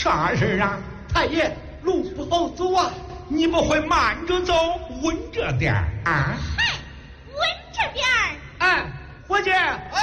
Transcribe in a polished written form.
啥事啊？ 太爷，路不好走啊！ 你不会慢着走，稳着点啊？ 嗨，稳着点儿。 哎，伙计， 哎，